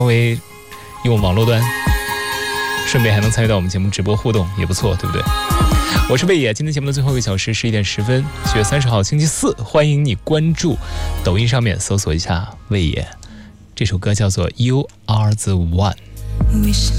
微用网络端，顺便还能参与到我们节目直播互动，也不错，对不对？我是魏野，今天节目的最后1个小时11点10分，7月30号星期四，欢迎你关注抖音上面搜索一下魏野，这首歌叫做 You Are the One。